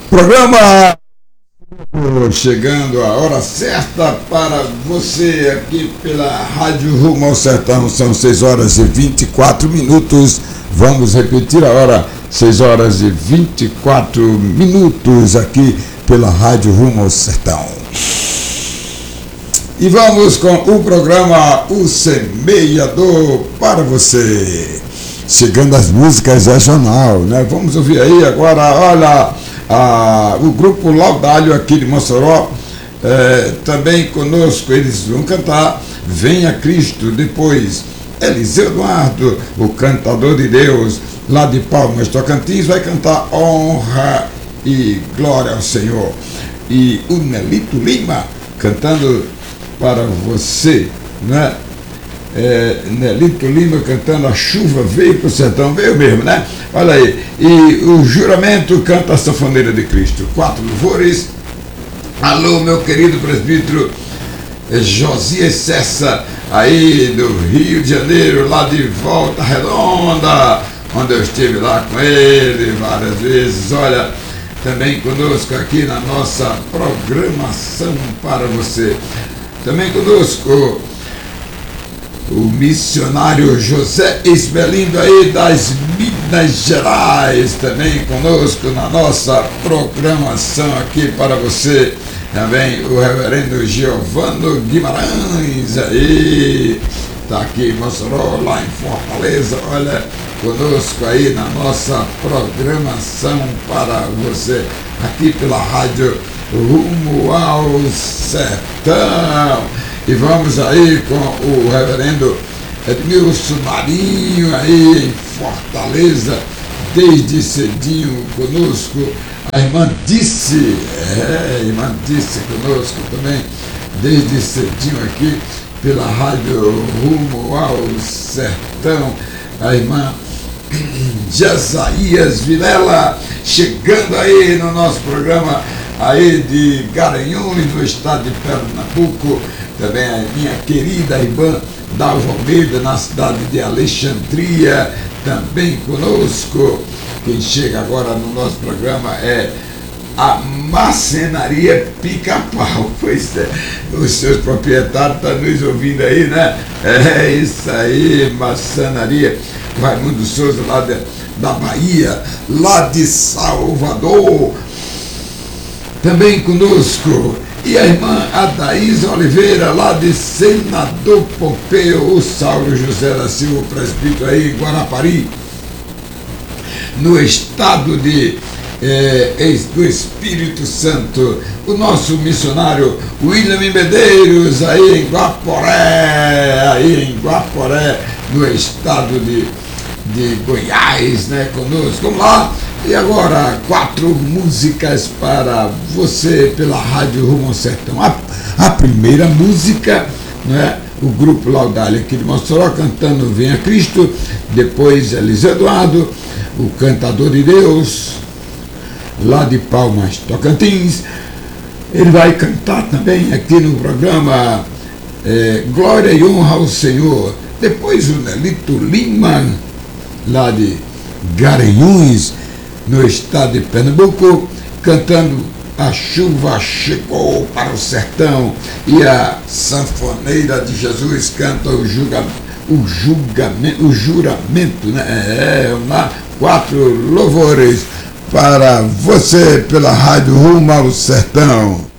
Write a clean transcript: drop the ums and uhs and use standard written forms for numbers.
Programa chegando a hora certa para você aqui pela Rádio Rumo ao Sertão. São 6 horas e 24 minutos. Vamos repetir a hora, 6 horas e 24 minutos aqui pela Rádio Rumo ao Sertão. E vamos com o programa O Semeador para você. Chegando as músicas regional, né? Vamos ouvir aí agora, olha, o grupo Laudalho aqui de Mossoró, também conosco, eles vão cantar Venha Cristo. Depois Eliseu Eduardo, o cantador de Deus, lá de Palmas, Tocantins, vai cantar Honra e Glória ao Senhor. E o Nelito Lima cantando para você, né? Nelito Lima cantando A Chuva Veio pro Sertão, veio mesmo, né? Olha aí, e o Juramento canta a Sanfoneira de Cristo, 4 louvores. Alô, meu querido presbítero Josias Cessa, aí do Rio de Janeiro, lá de Volta Redonda, onde eu estive lá com ele várias vezes. Olha, também conosco aqui na nossa programação para você. Também conosco o missionário José Esmelindo aí das Minas Gerais, também conosco na nossa programação aqui para você. Também o reverendo Giovano Guimarães aí, está aqui em Mossoró, lá em Fortaleza, olha, conosco aí na nossa programação para você, aqui pela Rádio Rumo ao Sertão. E vamos aí com o reverendo Edmilson Marinho aí em Fortaleza, desde cedinho conosco. A irmã Disse, irmã Disse conosco também, desde cedinho aqui pela Rádio Rumo ao Sertão. A irmã Jasaías Vilela chegando aí no nosso programa aí de Garanhuns, no estado de Pernambuco. Também a minha querida irmã Dalva Almeida, na cidade de Alexandria, também conosco. Quem chega agora no nosso programa é a Marcenaria Pica-Pau. Pois é, os seus proprietários estão nos ouvindo aí, né? É isso aí, Marcenaria. Raimundo Souza, lá da Bahia, lá de Salvador, também conosco. E a irmã Adaísa Oliveira, lá de Senador Pompeu, o Saulo José da Silva, presbítero aí em Guarapari, no estado do Espírito Santo. O nosso missionário William Medeiros, aí em Guaporé, no estado de Goiás, né, conosco. Vamos lá. E agora, 4 músicas para você pela Rádio Rumo ao Sertão. A primeira música, né, o grupo Laudalho aqui de Mossoró cantando Venha Cristo. Depois Eliseu Eduardo, o cantador de Deus, lá de Palmas, Tocantins. Ele vai cantar também aqui no programa Glória e Honra ao Senhor. Depois o Nelito Lima, lá de Garanhuns, no estado de Pernambuco, cantando A Chuva Chegou para o Sertão. E a Sanfoneira de Jesus canta o juramento, né? 4 louvores para você pela Rádio Rumo ao Sertão.